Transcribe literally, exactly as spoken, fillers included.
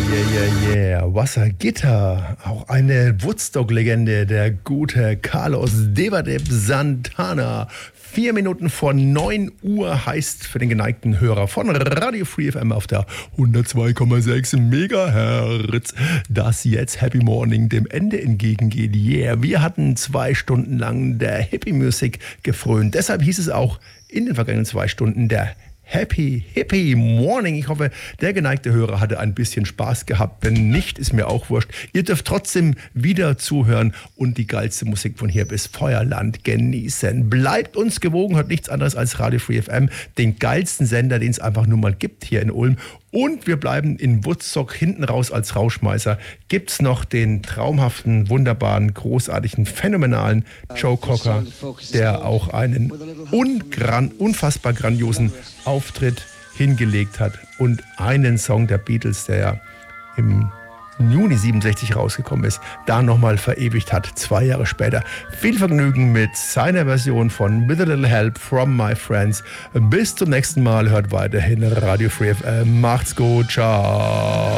Yeah, yeah, yeah. Wassergitter. Auch eine Woodstock-Legende, der gute Carlos Devadeb Santana. Vier Minuten vor neun Uhr heißt für den geneigten Hörer von Radio Free F M auf der hundertzwei Komma sechs Megahertz, dass jetzt Happy Morning dem Ende entgegengeht. Yeah, wir hatten zwei Stunden lang der Hippie Music gefrönt. Deshalb hieß es auch in den vergangenen zwei Stunden der Happy Hippie Morning. Ich hoffe, der geneigte Hörer hatte ein bisschen Spaß gehabt. Wenn nicht, ist mir auch wurscht. Ihr dürft trotzdem wieder zuhören und die geilste Musik von hier bis Feuerland genießen. Bleibt uns gewogen, hört nichts anderes als Radio Free F M, den geilsten Sender, den es einfach nur mal gibt hier in Ulm. Und wir bleiben in Woodstock hinten raus als Rauschmeißer. Gibt's noch den traumhaften, wunderbaren, großartigen, phänomenalen Joe Cocker, der auch einen ungran, unfassbar grandiosen Auftritt hingelegt hat und einen Song der Beatles, der ja im Juni siebenundsechzig rausgekommen ist, da nochmal verewigt hat, zwei Jahre später. Viel Vergnügen mit seiner Version von With a Little Help from My Friends. Bis zum nächsten Mal, hört weiterhin Radio Free F M. Macht's gut, ciao.